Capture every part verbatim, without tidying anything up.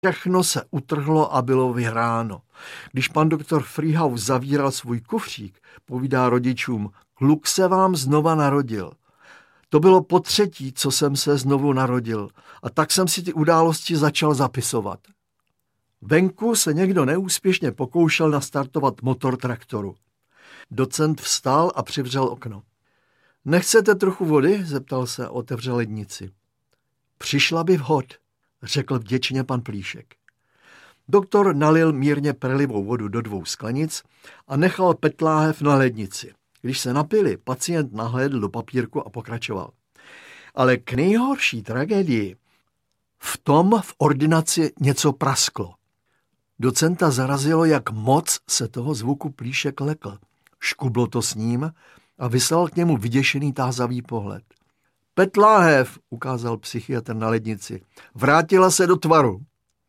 Všechno se utrhlo a bylo vyhráno. Když pan doktor Freehouse zavíral svůj kufřík, povídá rodičům, kluk se vám znova narodil. To bylo po třetí, co jsem se znovu narodil, a tak jsem si ty události začal zapisovat. Venku se někdo neúspěšně pokoušel nastartovat motor traktoru. Docent vstál a přivřel okno. Nechcete trochu vody? Zeptal se a otevřel lednici. Přišla by vhod, řekl vděčně pan Plíšek. Doktor nalil mírně perlivou vodu do dvou sklenic a nechal PET láhev na lednici. Když se napili, pacient nahlédl do papírku a pokračoval. Ale k nejhorší tragédii v tom v ordinaci něco prasklo. Docenta zarazilo, jak moc se toho zvuku Plíšek lekl. Škublo to s ním a vyslal k němu vyděšený tázavý pohled. PET láhev, ukázal psychiatr na lednici, vrátila se do tvaru.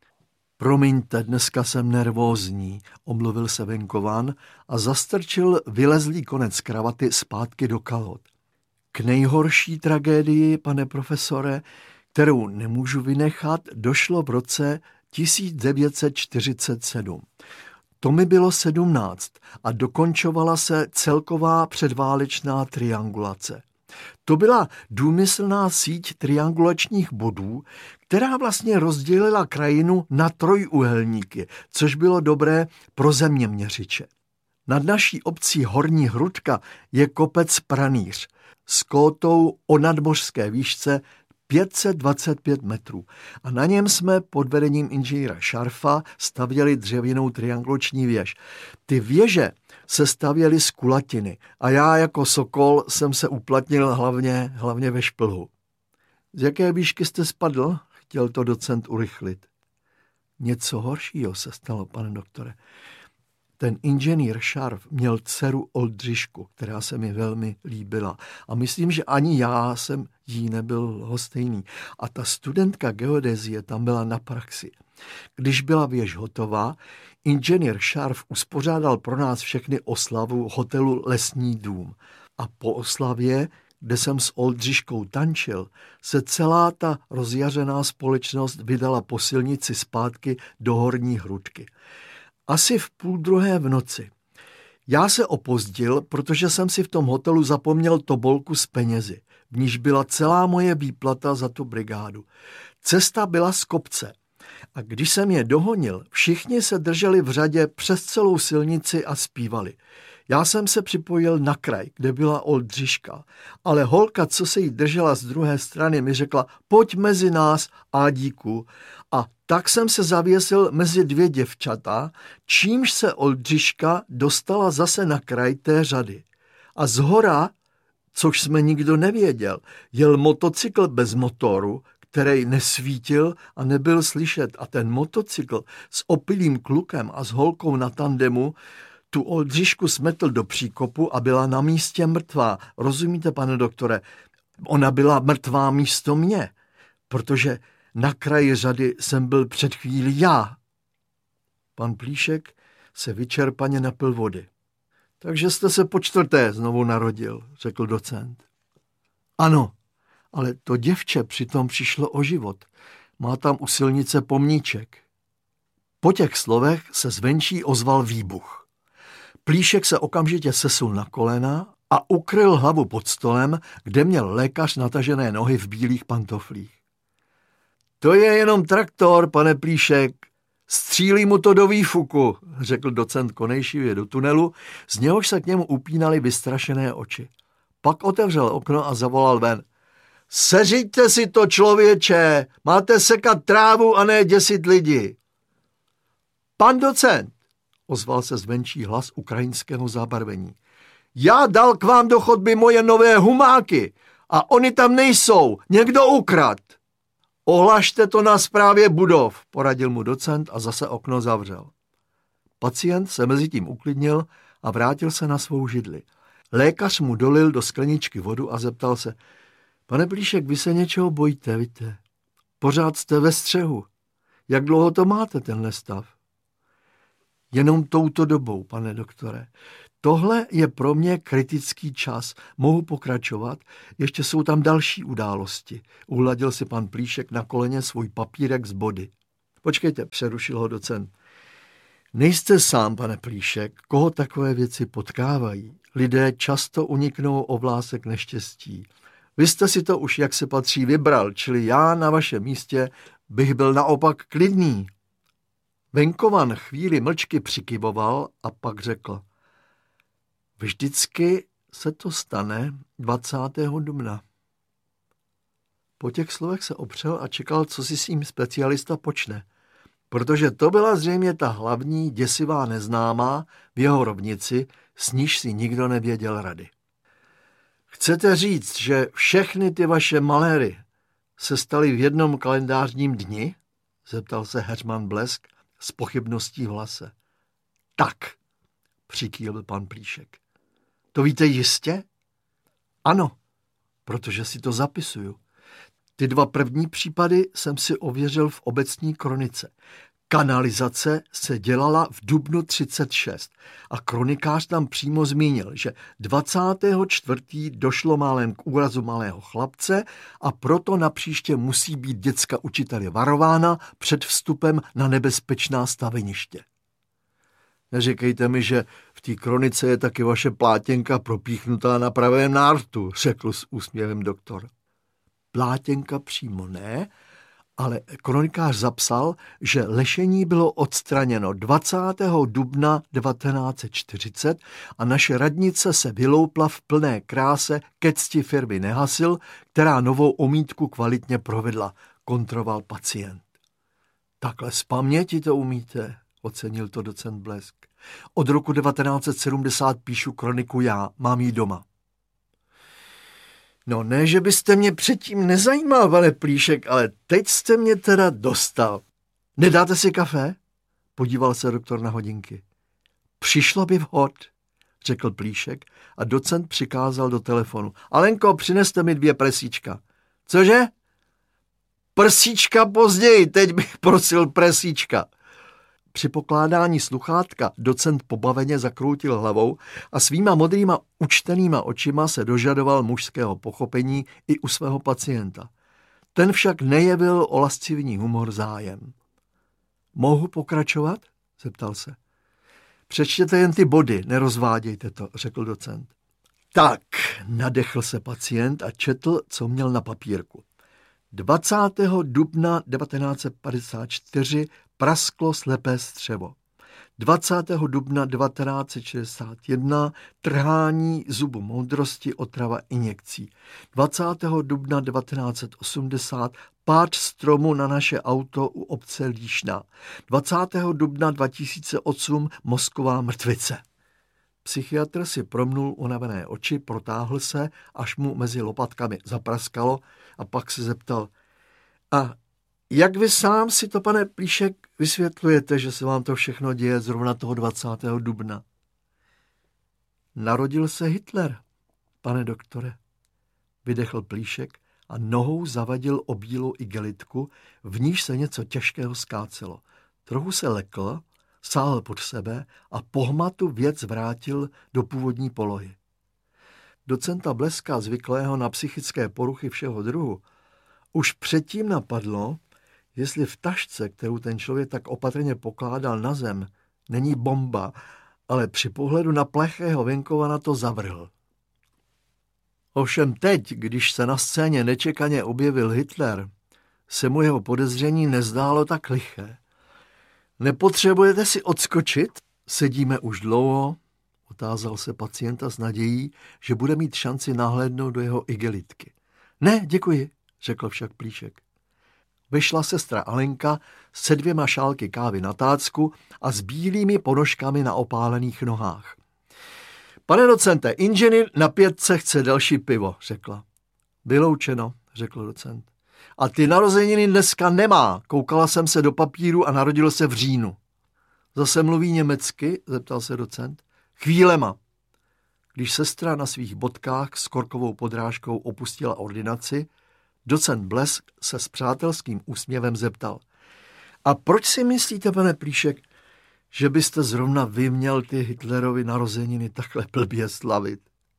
Promiňte, dneska jsem nervózní, omluvil se venkován a zastrčil vylezlý konec kravaty zpátky do kalhot. K nejhorší tragédii, pane profesore, kterou nemůžu vynechat, došlo v roce tisíc devět set čtyřicet sedm. To mi bylo sedmnáct a dokončovala se celková předválečná triangulace. To byla důmyslná síť triangulačních bodů, která vlastně rozdělila krajinu na trojúhelníky, což bylo dobré pro zeměměřiče. Nad naší obcí Horní Hrudka je kopec Pranýř s kótou o nadmořské výšce pět set dvacet pět metrů a na něm jsme pod vedením inženýra Šarfa stavěli dřevěnou triangulační věž. Ty věže se stavěly z kulatiny a já jako sokol jsem se uplatnil hlavně, hlavně ve šplhu. Z jaké výšky jste spadl? Chtěl to docent urychlit. Něco horšího se stalo, pane doktore. Ten inženýr Šarf měl dceru Oldřišku, která se mi velmi líbila. A myslím, že ani já jsem jí nebyl lhostejný. A ta studentka geodezie tam byla na praxi. Když byla věž hotová, inženýr Šarf uspořádal pro nás všechny oslavu hotelu Lesní dům. A po oslavě, kde jsem s Oldřiškou tančil, se celá ta rozjařená společnost vydala po silnici zpátky do Horní Hrudky. Asi v půl druhé v noci. Já se opozdil, protože jsem si v tom hotelu zapomněl tobolku s penězi, v níž byla celá moje výplata za tu brigádu. Cesta byla z kopce a když jsem je dohonil, všichni se drželi v řadě přes celou silnici a zpívali. Já jsem se připojil na kraj, kde byla Oldřiška, ale holka, co se jí držela z druhé strany, mi řekla, pojď mezi nás, Ádíku. A tak jsem se zavěsil mezi dvě děvčata, čímž se Oldřiška dostala zase na kraj té řady. A zhora, což jsme nikdo nevěděl, jel motocykl bez motoru, který nesvítil a nebyl slyšet. A ten motocykl s opilým klukem a s holkou na tandemu tu Oldřišku smetl do příkopu a byla na místě mrtvá. Rozumíte, pane doktore? Ona byla mrtvá místo mě, protože na kraji řady jsem byl před chvílí já. Pan Plíšek se vyčerpaně napil vody. Takže jste se po čtvrté znovu narodil, řekl docent. Ano, ale to děvče přitom přišlo o život. Má tam u silnice pomníček. Po těch slovech se zvenčí ozval výbuch. Plíšek se okamžitě sesul na kolena a ukryl hlavu pod stolem, kde měl lékař natažené nohy v bílých pantoflích. To je jenom traktor, pane Plíšek. Střílí mu to do výfuku, řekl docent konejšivě do tunelu, z něhož se k němu upínaly vystrašené oči. Pak otevřel okno a zavolal ven. Seřiďte si to, člověče, máte sekat trávu a ne děsit lidi. Pan docent, ozval se zvenčí hlas ukrajinského zábarvení. Já dal k vám do chodby moje nové humáky a oni tam nejsou, někdo ukrad. Ohlašte to na správě budov, poradil mu docent a zase okno zavřel. Pacient se mezi tím uklidnil a vrátil se na svou židli. Lékař mu dolil do skleničky vodu a zeptal se, pane Plíšek, vy se něčeho bojíte, víte? Pořád jste ve střehu. Jak dlouho to máte, tenhle stav? Jenom touto dobou, pane doktore. Tohle je pro mě kritický čas. Mohu pokračovat? Ještě jsou tam další události. Uhladil si pan Plíšek na koleně svůj papírek z body. Počkejte, přerušil ho docent. Nejste sám, pane Plíšek, koho takové věci potkávají. Lidé často uniknou o vlásek neštěstí. Vy jste si to už jak se patří vybral, čili já na vašem místě bych byl naopak klidný. Venkovan chvíli mlčky přikyvoval a pak řekl. Vždycky se to stane dvacátého dubna. Po těch slovech se opřel a čekal, co si s ním specialista počne, protože to byla zřejmě ta hlavní děsivá neznámá v jeho rovnici, s níž si nikdo nevěděl rady. Chcete říct, že všechny ty vaše maléry se staly v jednom kalendářním dni? Zeptal se Heřman Blesk s pochybností v hlase. Tak, přikývl pan Plíšek. To víte jistě? Ano, protože si to zapisuju. Ty dva první případy jsem si ověřil v obecní kronice. Kanalizace se dělala v dubnu třicet šest a kronikář tam přímo zmínil, že dvacátého čtvrtého došlo málem k úrazu malého chlapce a proto napříště musí být děcka učiteli varována před vstupem na nebezpečná staveniště. Neříkejte mi, že v té kronice je taky vaše plátěnka propíchnutá na pravém nártu, řekl s úsměvem doktor. Plátěnka přímo ne, ale kronikář zapsal, že lešení bylo odstraněno dvacátého dubna devatenáct set čtyřicet a naše radnice se vyloupla v plné kráse ke cti firmy Nehasil, která novou omítku kvalitně provedla, kontroval pacient. Takhle z paměti to umíte, ocenil to docent Blesk. Od roku devatenáct set sedmdesát píšu kroniku já, mám ji doma. No ne, že byste mě předtím nezajímal, pane Plíšek, ale teď jste mě teda dostal. Nedáte si kafe? Podíval se doktor na hodinky. Přišlo by vhod, řekl Plíšek a docent přikázal do telefonu. Alenko, přineste mi dvě presíčka. Cože? Prsíčka později, teď bych prosil presíčka. Při pokládání sluchátka docent pobaveně zakroutil hlavou a svýma modrýma učtenýma očima se dožadoval mužského pochopení i u svého pacienta. Ten však nejevil o lascivní humor zájem. Mohu pokračovat? Zeptal se. Přečtěte jen ty body, nerozvádějte to, řekl docent. Tak, nadechl se pacient a četl, co měl na papírku. dvacátého dubna devatenáct set padesát čtyři prasklo slepé střevo. dvacátého dubna devatenáct set šedesát jedna trhání zubu moudrosti, otrava injekcí. dvacátého dubna devatenáct set osmdesát pád stromu na naše auto u obce Líšna. dvacátého dubna dva tisíce osm mozková mrtvice. Psychiatr si promnul unavené oči, protáhl se, až mu mezi lopatkami zapraskalo a pak se zeptal. A jak vy sám si to, pane Plíšek, vysvětlujete, že se vám to všechno děje zrovna toho dvacátého dubna? Narodil se Hitler, pane doktore, vydechl Plíšek a nohou zavadil obílou igelitku, v níž se něco těžkého skácelo. Trochu se lekl, sáhl pod sebe a pohmatu věc vrátil do původní polohy. Docenta Bleska, zvyklého na psychické poruchy všeho druhu, už předtím napadlo, jestli v tašce, kterou ten člověk tak opatrně pokládal na zem, není bomba, ale při pohledu na plechého venkovana to zavrhl. Ovšem teď, když se na scéně nečekaně objevil Hitler, se mu jeho podezření nezdálo tak liché. Nepotřebujete si odskočit? Sedíme už dlouho, otázal se pacienta s nadějí, že bude mít šanci nahlédnout do jeho igelitky. Ne, děkuji, řekl však Plíšek. Vyšla sestra Alenka se dvěma šálky kávy na tácku a s bílými ponožkami na opálených nohách. Pane docente, inženýr na pětce chce další pivo, řekla. Vyloučeno, řekl docent. A ty narozeniny dneska nemá, koukala jsem se do papíru a narodil se v říjnu. Zase mluví německy, zeptal se docent. Chvílema. Když sestra na svých bodkách s korkovou podrážkou opustila ordinaci, docent Blesk se s přátelským úsměvem zeptal. A proč si myslíte, pane Plíšek, že byste zrovna vy měl ty Hitlerovy narozeniny takhle blbě slavit?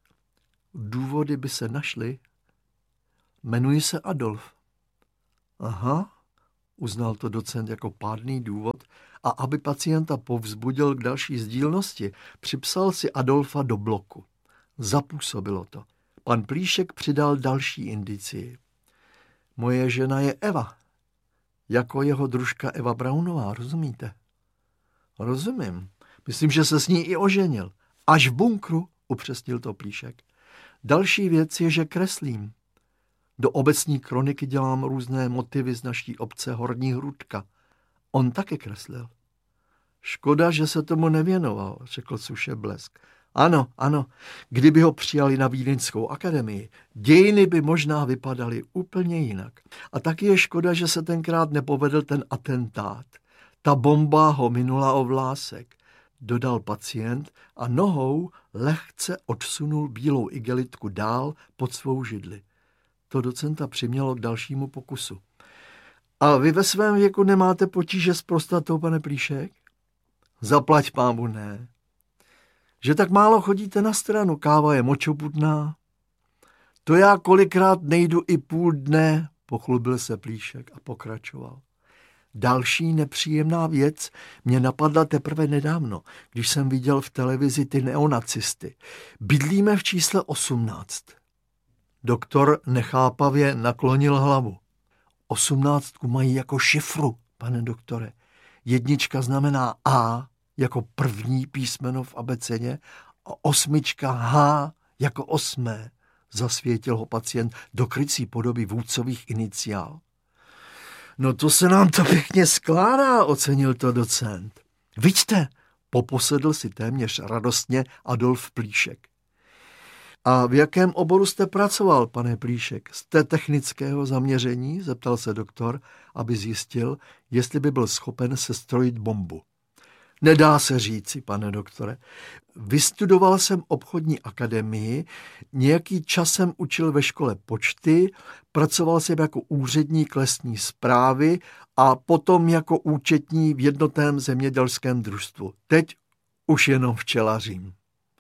Důvody by se našly. Jmenuji se Adolf. Aha, Uznal to docent jako pádný důvod a aby pacienta povzbudil k další sdílnosti, připsal si Adolfa do bloku. Zapůsobilo to. Pan Plíšek přidal další indicii. Moje žena je Eva. Jako jeho družka Eva Braunová, rozumíte? Rozumím. Myslím, že se s ní i oženil. Až v bunkru, upřesnil to Plíšek. Další věc je, že kreslím. Do obecní kroniky dělám různé motivy z naší obce Horní Hrudka. On taky kreslil. Škoda, že se tomu nevěnoval, řekl suše Blesk. Ano, ano, kdyby ho přijali na Vídeňskou akademii, dějiny by možná vypadaly úplně jinak. A taky je škoda, že se tenkrát nepovedl ten atentát. Ta bomba ho minula o vlásek, dodal pacient a nohou lehce odsunul bílou igelitku dál pod svou židli. To docenta přimělo k dalšímu pokusu. A vy ve svém věku nemáte potíže s prostatou, pane Plíšek? Zaplať pámu, ne. Že tak málo chodíte na stranu, káva je močopudná. To já kolikrát nejdu i půl dne, pochlubil se Plíšek a pokračoval. Další nepříjemná věc mě napadla teprve nedávno, když jsem viděl v televizi ty neonacisty. Bydlíme v čísle osmnáct. Doktor nechápavě naklonil hlavu. Osmnáctku mají jako šifru, pane doktore. Jednička znamená A jako první písmeno v abecedě a osmička H jako osmé, zasvětil ho pacient do krycí podoby vůdcových iniciál. No to se nám to pěkně skládá, ocenil to docent. Vidíte, poposedl si téměř radostně Adolf Plíšek. A v jakém oboru jste pracoval, pane Plíšek? Jste technického zaměření? Zeptal se doktor, aby zjistil, jestli by byl schopen sestrojit bombu. Nedá se říci, pane doktore. Vystudoval jsem obchodní akademii, nějaký čas jsem učil ve škole počty, pracoval jsem jako úředník lesní správy a potom jako účetní v jednotném zemědělském družstvu. Teď už jenom včelařím.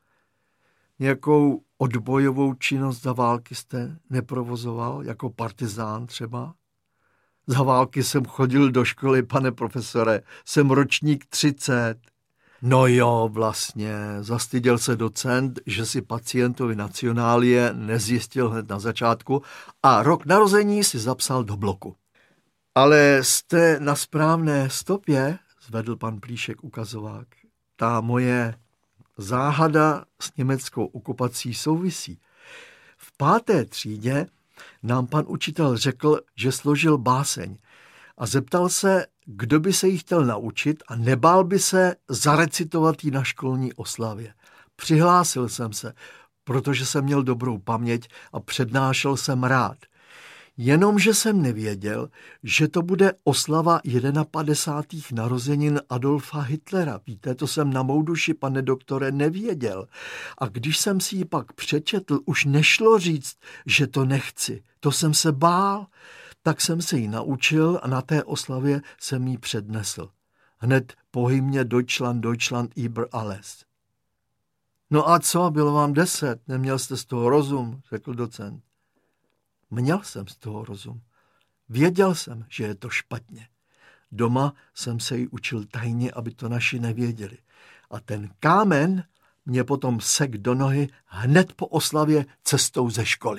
Nějakou odbojovou činnost za války jste neprovozoval, jako partizán třeba? Za války jsem chodil do školy, pane profesore, jsem ročník třicet. No jo, vlastně, zastyděl se docent, že si pacientovi nacionálie nezjistil hned na začátku a rok narození si zapsal do bloku. Ale jste na správné stopě, zvedl pan Plíšek ukazovák. Ta moje záhada s německou okupací souvisí. V páté třídě nám pan učitel řekl, že složil báseň a zeptal se, kdo by se jí chtěl naučit a nebál by se zarecitovat ji na školní oslavě. Přihlásil jsem se, protože jsem měl dobrou paměť a přednášel jsem rád. Jenomže jsem nevěděl, že to bude oslava jedenapadesátých narozenin Adolfa Hitlera. Víte, to jsem na mou duši, pane doktore, nevěděl. A když jsem si ji pak přečetl, už nešlo říct, že to nechci. To jsem se bál. Tak jsem se ji naučil a na té oslavě jsem ji přednesl. Hned po hymně Deutschland, Deutschland über alles. No a co, bylo vám deset, neměl jste z toho rozum, řekl docent. Měl jsem z toho rozum. Věděl jsem, že je to špatně. Doma jsem se ji učil tajně, aby to naši nevěděli. A ten kámen mě potom sek do nohy hned po oslavě cestou ze školy.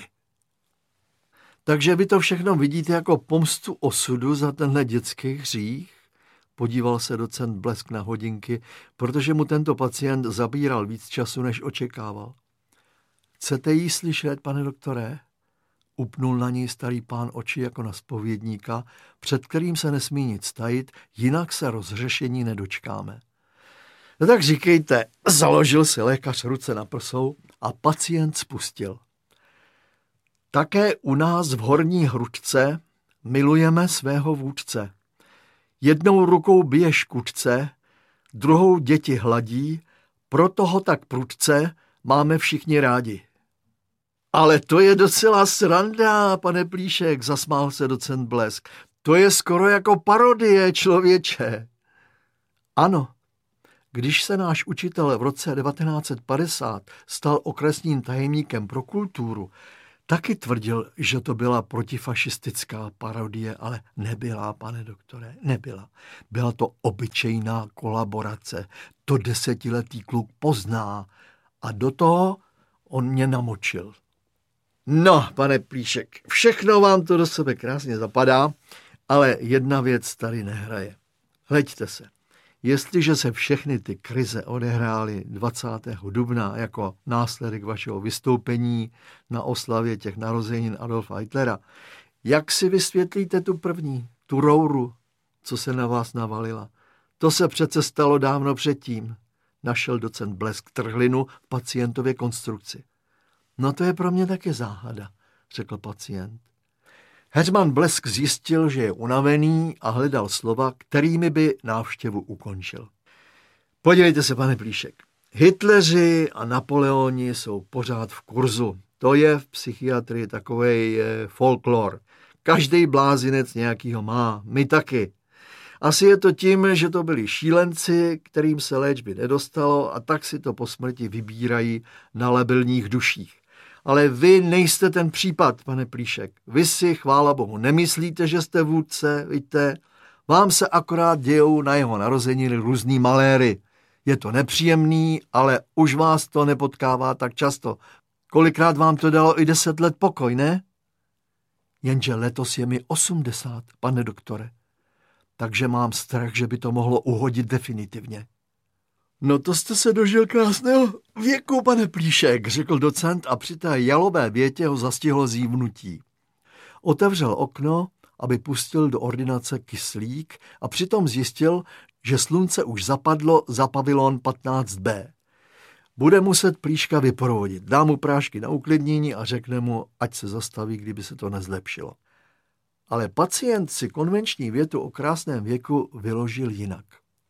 Takže vy to všechno vidíte jako pomstu osudu za tenhle dětský hřích? Podíval se docent Blesk na hodinky, protože mu tento pacient zabíral víc času, než očekával. Chcete jí slyšet, pane doktore? Upnul na něj starý pán oči jako na zpovědníka, před kterým se nesmí nic tajit, jinak se rozřešení nedočkáme. No tak říkejte, založil si lékař ruce na prsou a pacient spustil. Také u nás v Horní Hrudce milujeme svého vůdce. Jednou rukou bije škůdce, druhou děti hladí, proto ho tak prudce máme všichni rádi. Ale to je docela sranda, pane Plíšek, zasmál se docent Blesk. To je skoro jako parodie, člověče. Ano, když se náš učitel v roce devatenáct set padesát stal okresním tajemníkem pro kulturu, Taky tvrdil, že to byla protifašistická parodie, ale nebyla, pane doktore, nebyla. Byla to obyčejná kolaborace. To desetiletý kluk pozná. A do toho on mě namočil. No, pane Plíšek, všechno vám to do sebe krásně zapadá, ale jedna věc tady nehraje. Hleďte se. Jestliže se všechny ty krize odehrály dvacátého dubna jako následek vašeho vystoupení na oslavě těch narozenin Adolfa Hitlera, jak si vysvětlíte tu první, tu rouru, co se na vás navalila? To se přece stalo dávno předtím, našel docent Blesk trhlinu v pacientově konstrukci. No to je pro mě taky záhada, řekl pacient. Heřman Blesk zjistil, že je unavený a hledal slova, kterými by návštěvu ukončil. Podívejte se, pane Plíšek, Hitleři a Napoleoni jsou pořád v kurzu. To je v psychiatrii takovej folklor. Každý blázinec nějakýho má, my taky. Asi je to tím, že to byli šílenci, kterým se léčby nedostalo a tak si to po smrti vybírají na labilních duších. Ale vy nejste ten případ, pane Plíšek. Vy si, chvála bohu, nemyslíte, že jste vůdce, víte? Vám se akorát dějou na jeho narozeniny různý maléry. Je to nepříjemný, ale už vás to nepotkává tak často. Kolikrát vám to dalo i deset let pokoj, ne? Jenže letos je mi osmdesát, pane doktore. Takže mám strach, že by to mohlo uhodit definitivně. No to jste se dožil krásného věku, pane Plíšek, řekl docent a při té jalové větě ho zastihlo zívnutí. Otevřel okno, aby pustil do ordinace kyslík a přitom zjistil, že slunce už zapadlo za pavilon patnáct bé. Bude muset Plíška vyprovodit, dá mu prášky na uklidnění a řekne mu, ať se zastaví, kdyby se to nezlepšilo. Ale pacient si konvenční větu o krásném věku vyložil jinak.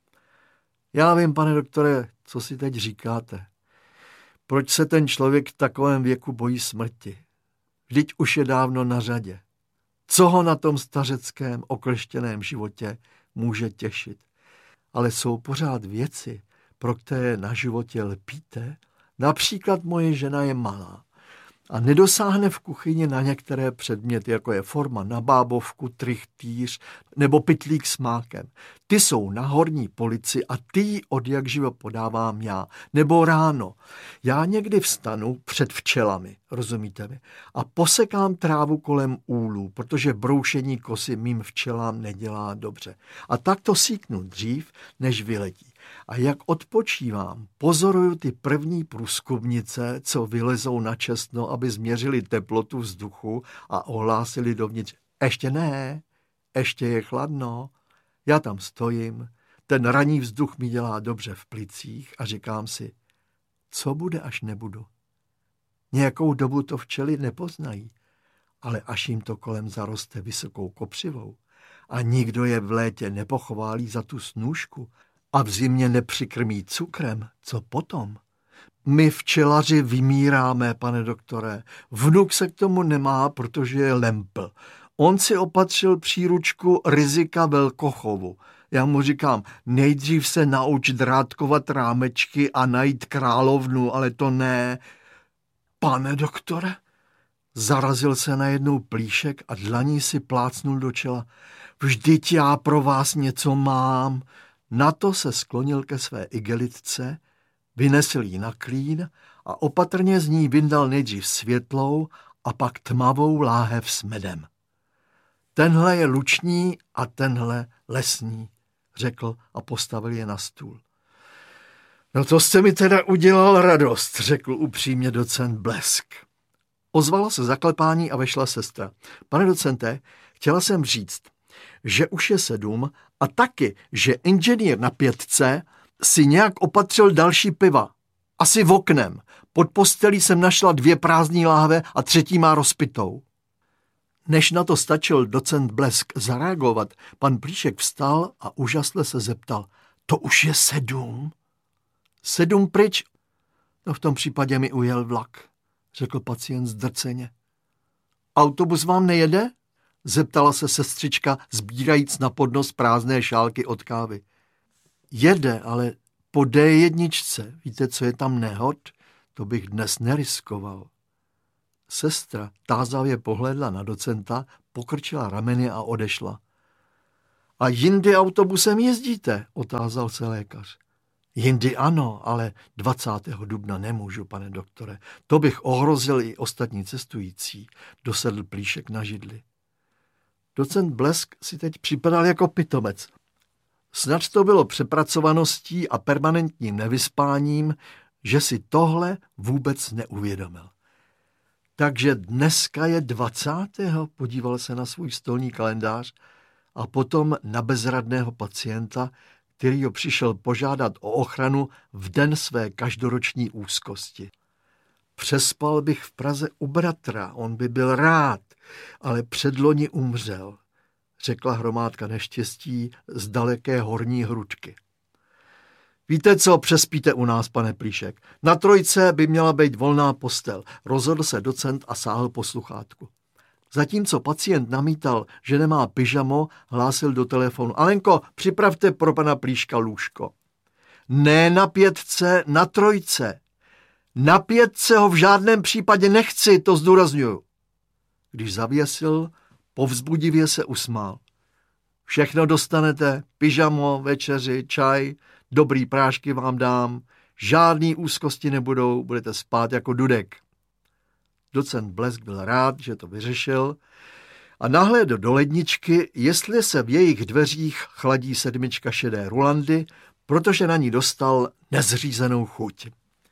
Já vím, pane doktore, co si teď říkáte. Proč se ten člověk v takovém věku bojí smrti? Vždyť už je dávno na řadě. Co ho na tom stařeckém, okleštěném životě může těšit? Ale jsou pořád věci, pro které na životě lpíte. Například moje žena je malá a nedosáhne v kuchyni na některé předměty, jako je forma na bábovku, trichtýř nebo pytlík s mákem. Ty jsou na horní polici a ty ji odjakživa podávám já. Nebo ráno. Já někdy vstanu před včelami, rozumíte mi, a posekám trávu kolem úlů, protože broušení kosy mým včelám nedělá dobře. A tak to síknu dřív, než vyletí. A jak odpočívám, pozoruju ty první průzkumnice, co vylezou na čestno, aby změřili teplotu vzduchu a ohlásili dovnitř. Ještě ne, ještě je chladno. Já tam stojím, ten ranní vzduch mi dělá dobře v plicích a říkám si, co bude, až nebudu. Nějakou dobu to včely nepoznají, ale až jim to kolem zaroste vysokou kopřivou a nikdo je v létě nepochválí za tu snůžku a v zimě nepřikrmí cukrem, co potom? My včelaři vymíráme, pane doktore. Vnuk se k tomu nemá, protože je lempl. On si opatřil příručku rizika velkochovu. Já mu říkám, nejdřív se nauč drátkovat rámečky a najít královnu, ale to ne. Pane doktore, zarazil se najednou Plíšek a dlaní si plácnul do čela. Vždyť já pro vás něco mám. Na to se sklonil ke své igelitce, vynesl ji na klín a opatrně z ní vyndal nejdřív světlou a pak tmavou láhev s medem. Tenhle je luční a tenhle lesní, řekl a postavil je na stůl. No to jste mi teda udělal radost, řekl upřímně docent Blesk. Ozvalo se zaklepání a vešla sestra. Pane docente, chtěla jsem říct, že už je sedm a taky, že inženýr na pětce si nějak opatřil další piva. Asi v oknem. Pod postelí jsem našla dvě prázdné láhve a třetí má rozpitou. Než na to stačil docent Blesk zareagovat, pan Plíšek vstal a úžasle se zeptal. To už je sedm? Sedm pryč? No v tom případě mi ujel vlak, řekl pacient zdrceně. Autobus vám nejede? Zeptala se sestřička, sbírajíc na podnos prázdné šálky od kávy. Jede, ale po dé jedna. Víte, co je tam nehod? To bych dnes neriskoval. Sestra tázavě pohlédla na docenta, pokrčila rameny a odešla. A jindy autobusem jezdíte? Otázal se lékař. Jindy ano, ale dvacátého dubna nemůžu, pane doktore. To bych ohrozil i ostatní cestující, dosedl Plíšek na židli. Docent Blesk si teď připadal jako pitomec. Snad to bylo přepracovaností a permanentním nevyspáním, že si tohle vůbec neuvědomil. Takže dneska je dvacátého podíval se na svůj stolní kalendář a potom na bezradného pacienta, který ho přišel požádat o ochranu v den své každoroční úzkosti. Přespal bych v Praze u bratra, on by byl rád, ale předloni umřel, řekla hromádka neštěstí z daleké horní Hručky. Víte co, přespíte u nás, pane Plíšek. Na trojce by měla být volná postel, rozhodl se docent a sáhl po sluchátku. Zatímco pacient namítal, že nemá pyžamo, hlásil do telefonu. Alenko, připravte pro pana Plíška lůžko. Ne na pětce, na trojce. Na pětce ho v žádném případě nechci, to zdůrazňuju. Když zavěsil, povzbudivě se usmál. Všechno dostanete, pyžamo, večeři, čaj, dobrý prášky vám dám, žádný úzkosti nebudou, budete spát jako dudek. Docent Blesk byl rád, že to vyřešil a nahlédl do ledničky, jestli se v jejich dveřích chladí sedmička šedé rulandy, protože na ní dostal nezřízenou chuť.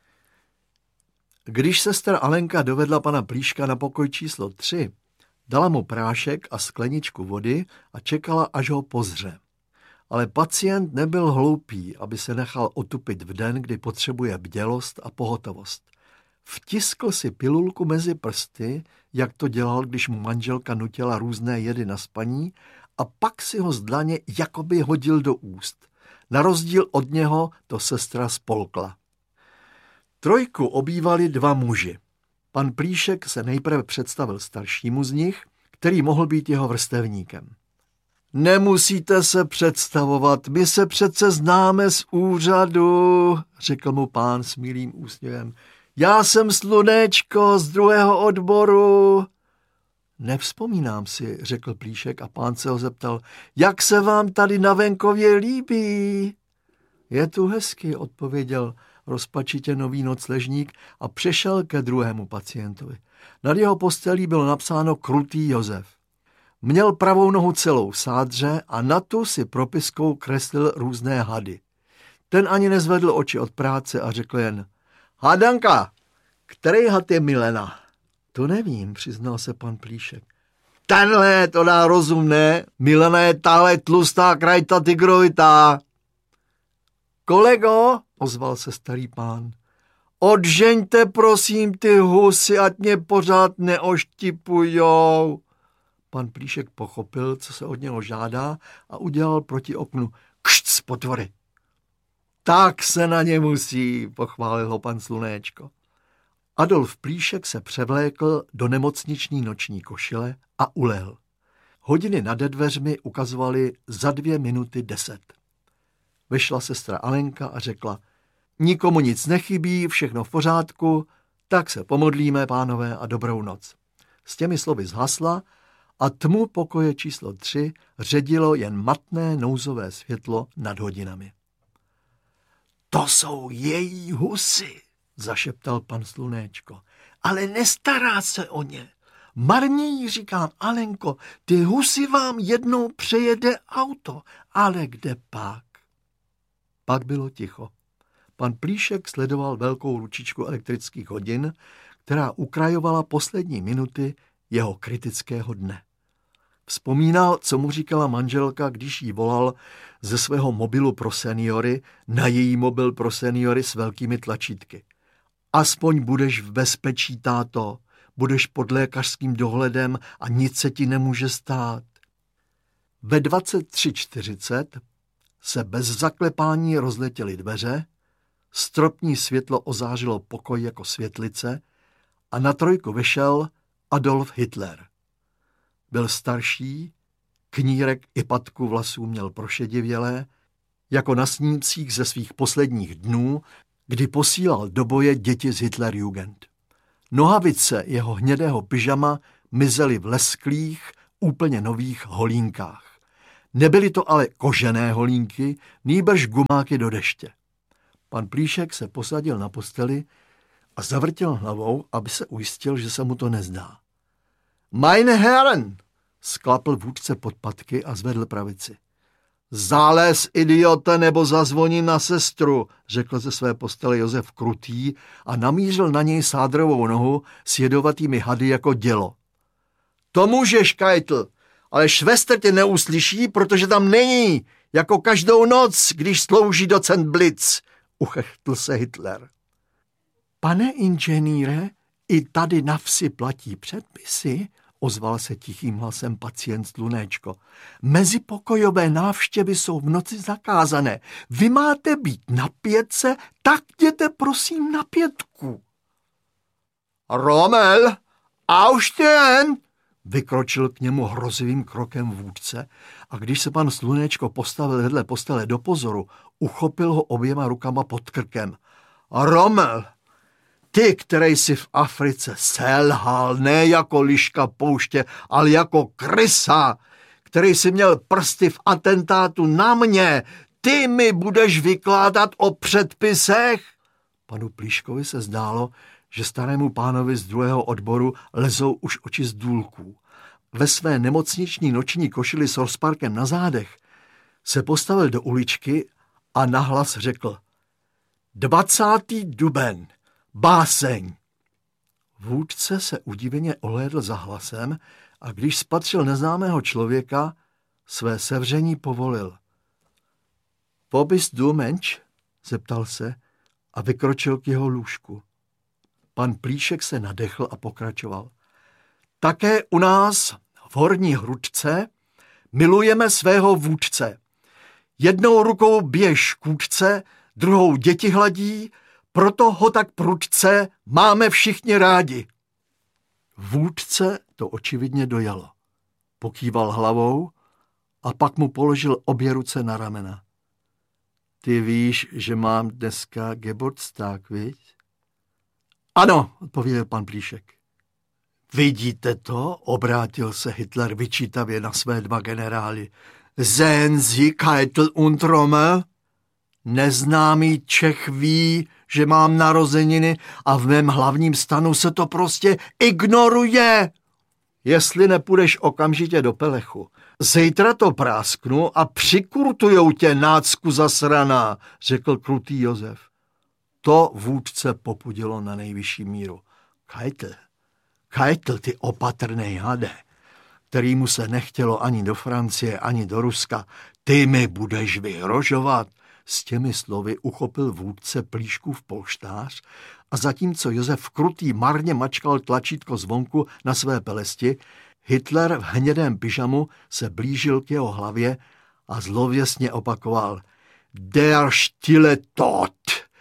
Když sestra Alenka dovedla pana Plíška na pokoj číslo tři, dala mu prášek a skleničku vody a čekala, až ho pozře. Ale pacient nebyl hloupý, aby se nechal otupit v den, kdy potřebuje bdělost a pohotovost. Vtiskl si pilulku mezi prsty, jak to dělal, když mu manželka nutila různé jedy na spaní, a pak si ho z dlaně jakoby hodil do úst. Na rozdíl od něho to sestra spolkla. Trojku obývali dva muži. Pan Plíšek se nejprve představil staršímu z nich, který mohl být jeho vrstevníkem. Nemusíte se představovat, my se přece známe z úřadu, řekl mu pán s milým úsměvem. Já jsem Slunéčko z druhého odboru. Nevzpomínám si, řekl Plíšek a pán se ho zeptal, jak se vám tady na venkově líbí? Je tu hezky, odpověděl rozpačitě nový nocležník a přešel ke druhému pacientovi. Nad jeho postelí bylo napsáno Krutý Josef. Měl pravou nohu celou v sádře a na tu si propiskou kreslil různé hady. Ten ani nezvedl oči od práce a řekl jen, Hádanka, který had je Milena? To nevím, přiznal se pan Plíšek. Tenhle to dá rozumné, Milena je tahle tlustá krajta tygrovitá. Kolego, ozval se starý pán, odžeňte prosím ty husy, ať mě pořád neoštipujou. Pan Plíšek pochopil, co se od něho žádá a udělal proti oknu kšc potvory. Tak se na ně musí, pochválil ho pan Slunéčko. Adolf Plíšek se převlékl do nemocniční noční košile a ulehl. Hodiny nade dveřmi ukazovaly za dvě minuty deset. Vešla sestra Alenka a řekla, nikomu nic nechybí, všechno v pořádku, tak se pomodlíme, pánové, a dobrou noc. S těmi slovy zhasla a tmu pokoje číslo tři ředilo jen matné nouzové světlo nad hodinami. To jsou její husy, zašeptal pan Slunéčko, ale nestará se o ně. Marně jí říkám, Alenko, ty husy vám jednou přejede auto, ale kde pak? Pak bylo ticho. Pan Plíšek sledoval velkou ručičku elektrických hodin, která ukrajovala poslední minuty jeho kritického dne. Vzpomínal, co mu říkala manželka, když jí volal ze svého mobilu pro seniory na její mobil pro seniory s velkými tlačítky. Aspoň budeš v bezpečí, táto, budeš pod lékařským dohledem a nic se ti nemůže stát. Ve dvacet tři čtyřicet se bez zaklepání rozletěly dveře, stropní světlo ozářilo pokoj jako světlice a na trojku vešel Adolf Hitler. Byl starší, knírek i patku vlasů měl prošedivělé, jako na snímcích ze svých posledních dnů, kdy posílal do boje děti z Hitlerjugend. Nohavice jeho hnědého pyžama mizely v lesklých, úplně nových holínkách. Nebyly to ale kožené holínky, nýbrž gumáky do deště. Pan Plíšek se posadil na posteli a zavrtěl hlavou, aby se ujistil, že se mu to nezdá. Meine Herren, sklapl vůdce podpatky a zvedl pravici. Zález, idiote, nebo zazvoní na sestru, řekl ze své postele Josef Krutý a namířil na něj sádrovou nohu s jedovatými hady jako dělo. To můžeš, Keitel, ale švestr tě neuslyší, protože tam není, jako každou noc, když slouží docent Blitz, uchechtl se Hitler. Pane inženýre, i tady na vsi platí předpisy, ozval se tichým hlasem pacient Slunéčko. Mezipokojové návštěvy jsou v noci zakázané. Vy máte být na pětce, tak jděte prosím na pětku. Rommel, aufstehen! Vykročil k němu hrozivým krokem vůdce a když se pan Slunéčko postavil vedle postele do pozoru, uchopil ho oběma rukama pod krkem. Rommel, ty, který si v Africe selhal, ne jako liška pouště, ale jako krysa, který si měl prsty v atentátu na mě, ty mi budeš vykládat o předpisech? Panu Plíškovi se zdálo, že starému pánovi z druhého odboru lezou už oči z důlků. Ve své nemocniční noční košili s rozparkem na zádech se postavil do uličky a nahlas řekl: dvacátý duben, báseň. Vůdce se udiveně ohlédl za hlasem a když spatřil neznámého člověka, své sevření povolil. Pobys du Mensch? Zeptal se a vykročil k jeho lůžku. Pan Plíšek se nadechl a pokračoval. Také u nás v Horní Hrudce milujeme svého vůdce. Jednou rukou běž kůdce, druhou děti hladí, proto ho tak prudce máme všichni rádi. Vůdce to očividně dojalo. Pokýval hlavou a pak mu položil obě ruce na ramena. Ty víš, že mám dneska Geburtstag, viď? Ano, odpověděl pan Plíšek. Vidíte to? Obrátil se Hitler vyčítavě na své dva generály. Sehen Sie Keitel und Rommel? Neznámý Čech ví, že mám narozeniny a v mém hlavním stanu se to prostě ignoruje. Jestli nepůjdeš okamžitě do Pelechu, zítra to prásknu a přikurtujou tě, nácku zasraná, řekl Krutý Josef. To vůdce popudilo na nejvyšší míru. Keitel, Keitel, ty opatrnej hade, kterýmu se nechtělo ani do Francie, ani do Ruska, ty mi budeš vyhrožovat. S těmi slovy uchopil vůdce Plíškův polštář a zatímco Josef Krutý marně mačkal tlačítko zvonku na své pelesti, Hitler v hnědém pyžamu se blížil k jeho hlavě a zlověsně opakoval: Der stille Tod,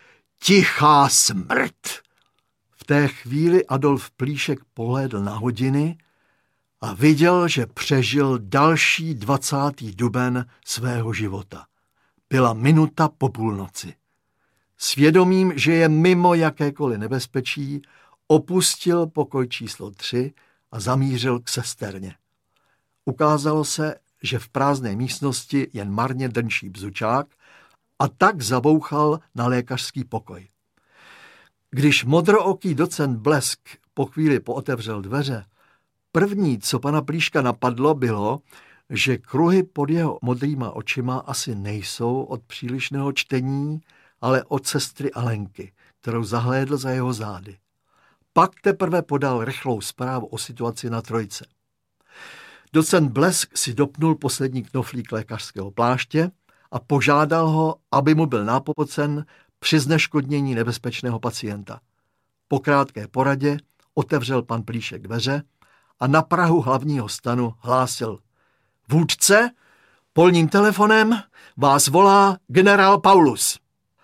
tichá smrt. V té chvíli Adolf Plíšek pohlédl na hodiny a viděl, že přežil další dvacátý duben svého života. Byla minuta po půlnoci. Svědomím, že je mimo jakékoliv nebezpečí, opustil pokoj číslo tři a zamířil k sesterně. Ukázalo se, že v prázdné místnosti jen marně drnčí bzučák a tak zabouchal na lékařský pokoj. Když modrooký docent Blesk po chvíli pootevřel dveře, první, co pana Plíška napadlo, bylo, že kruhy pod jeho modrýma očima asi nejsou od přílišného čtení, ale od sestry Alenky, kterou zahlédl za jeho zády. Pak teprve podal rychlou zprávu o situaci na trojce. Docent Blesk si dopnul poslední knoflík lékařského pláště a požádal ho, aby mu byl nápomocen při zneškodnění nebezpečného pacienta. Po krátké poradě otevřel pan Plíšek dveře a na prahu hlavního stanu hlásil: Vůdce, polním telefonem vás volá generál Paulus.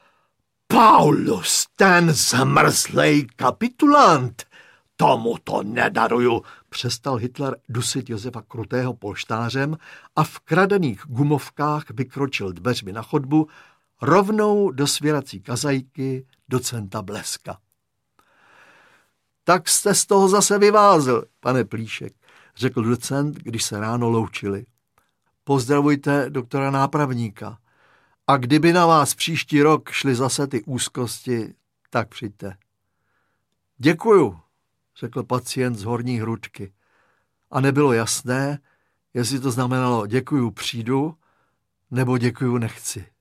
Paulus, ten zmrzlej kapitulant, tomu to nedaruju, přestal Hitler dusit Josefa Krutého polštářem a v kradených gumovkách vykročil dveřmi na chodbu rovnou do svěrací kazajky docenta Bleska. Tak jste z toho zase vyvázl, pane Plíšek, řekl docent, když se ráno loučili. Pozdravujte doktora Nápravníka. A kdyby na vás příští rok šly zase ty úzkosti, tak přijďte. Děkuju, řekl pacient z horní hrudky. A nebylo jasné, jestli to znamenalo děkuju přijdu, nebo děkuju nechci.